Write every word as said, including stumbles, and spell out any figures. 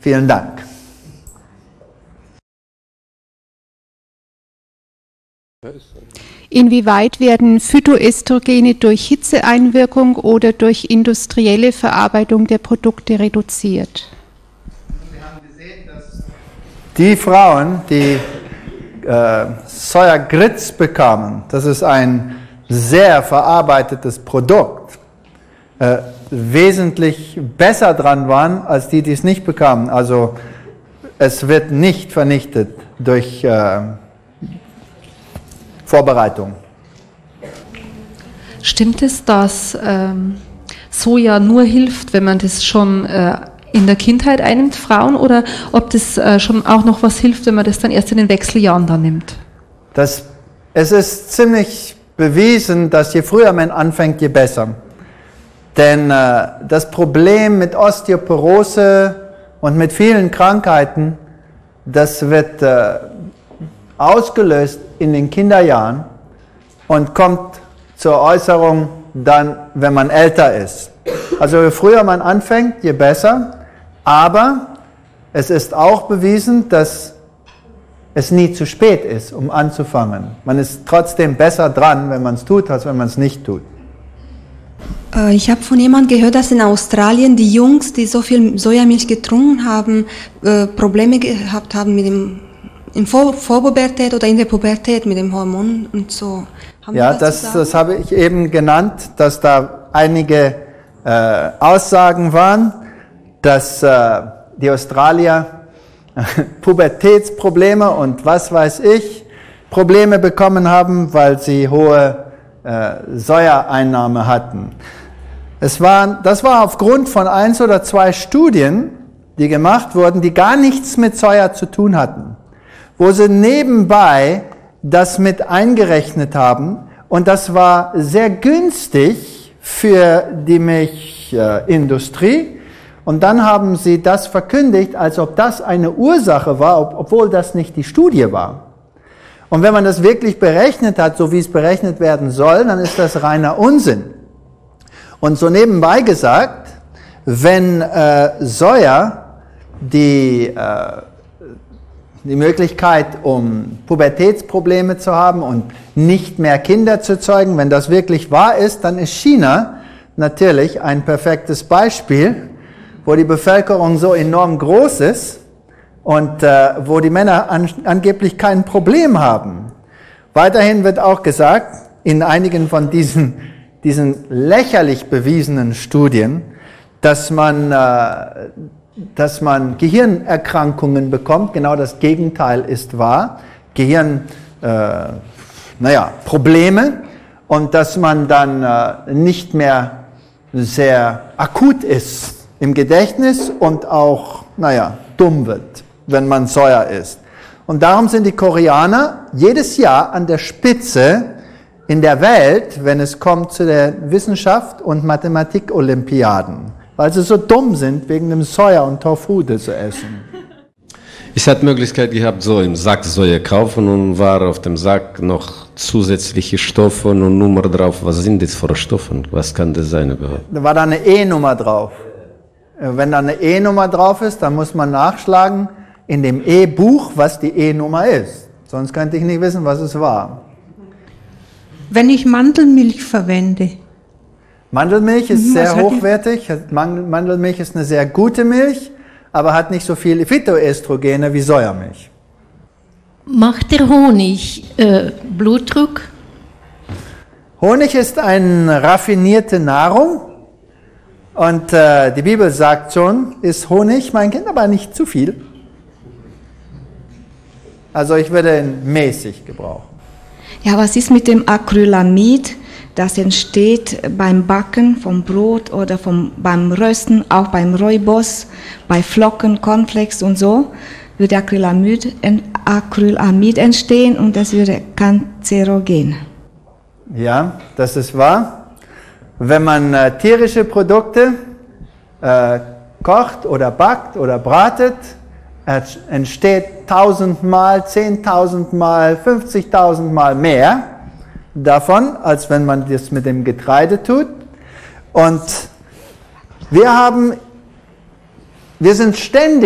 Vielen Dank. Inwieweit werden Phytoöstrogene durch Hitzeeinwirkung oder durch industrielle Verarbeitung der Produkte reduziert? Wir haben gesehen, dass die Frauen, die äh, Soja-Grits bekamen, das ist ein sehr verarbeitetes Produkt, äh, wesentlich besser dran waren, als die, die es nicht bekamen. Also es wird nicht vernichtet durch äh, Vorbereitung. Stimmt es, dass ähm, Soja nur hilft, wenn man das schon äh, in der Kindheit einnimmt, Frauen, oder ob das äh, schon auch noch was hilft, wenn man das dann erst in den Wechseljahren dann nimmt? Das, es ist ziemlich bewiesen, dass je früher man anfängt, je besser. Denn äh, das Problem mit Osteoporose und mit vielen Krankheiten, das wird äh, ausgelöst in den Kinderjahren und kommt zur Äußerung dann, wenn man älter ist. Also je früher man anfängt, je besser. Aber es ist auch bewiesen, dass es nie zu spät ist, um anzufangen. Man ist trotzdem besser dran, wenn man es tut, als wenn man es nicht tut. Ich habe von jemandem gehört, dass in Australien die Jungs, die so viel Sojamilch getrunken haben, Probleme gehabt haben mit dem in Vor Vorpubertät oder in der Pubertät mit dem Hormon und so. Haben ja, das, das, das habe ich eben genannt, dass da einige äh, Aussagen waren, dass äh, die Australier Pubertätsprobleme und was weiß ich, Probleme bekommen haben, weil sie hohe äh, Sojaeinnahme hatten. Es war, das war aufgrund von eins oder zwei Studien, die gemacht wurden, die gar nichts mit Soja zu tun hatten, wo sie nebenbei das mit eingerechnet haben, und das war sehr günstig für die Milchindustrie, und dann haben sie das verkündigt, als ob das eine Ursache war, ob, obwohl das nicht die Studie war. Und wenn man das wirklich berechnet hat, so wie es berechnet werden soll, dann ist das reiner Unsinn. Und so nebenbei gesagt, wenn äh, Soja die äh, die Möglichkeit, um Pubertätsprobleme zu haben und nicht mehr Kinder zu zeugen, wenn das wirklich wahr ist, dann ist China natürlich ein perfektes Beispiel, wo die Bevölkerung so enorm groß ist und äh, wo die Männer an, angeblich kein Problem haben. Weiterhin wird auch gesagt, in einigen von diesen, diesen lächerlich bewiesenen Studien, dass man äh, dass man Gehirnerkrankungen bekommt. Genau das Gegenteil ist wahr. Gehirn, äh, naja, Probleme, und dass man dann äh, nicht mehr sehr akut ist im Gedächtnis und auch, naja, dumm wird, wenn man Soja isst. Und darum sind die Koreaner jedes Jahr an der Spitze in der Welt, wenn es kommt zu der Wissenschaft und Mathematik-Olympiaden, weil sie so dumm sind, wegen dem Soja und Tofu zu essen. Ich hatte Möglichkeit gehabt, so im Sack Soja kaufen, und war auf dem Sack noch zusätzliche Stoffe und Nummer drauf. Was sind das für Stoffe? Was kann das sein überhaupt? Da war da eine E-Nummer drauf. Wenn da eine E-Nummer drauf ist, dann muss man nachschlagen in dem E-Buch, was die E-Nummer ist. Sonst könnte ich nicht wissen, was es war. Wenn ich Mandelmilch verwende. Mandelmilch ist Mhm, sehr hat die- hochwertig. Mandelmilch ist eine sehr gute Milch, aber hat nicht so viele Phytoöstrogene wie Sojamilch. Macht der Honig äh, Blutdruck? Honig ist eine raffinierte Nahrung, und äh, die Bibel sagt schon, ist Honig, mein Kind, aber nicht zu viel. Also ich würde ihn mäßig gebrauchen. Ja, was ist mit dem Acrylamid? Das entsteht beim Backen vom Brot oder vom, beim Rösten, auch beim Rooibos, bei Flocken, Cornflakes und so, würde Acrylamid, Acrylamid entstehen, und das würde kanzerogen. Ja, das ist wahr. Wenn man äh, tierische Produkte äh, kocht oder backt oder bratet, äh, entsteht tausendmal, zehntausendmal, fünfzigtausendmal mehr davon, als wenn man das mit dem Getreide tut. Und wir haben, wir sind ständig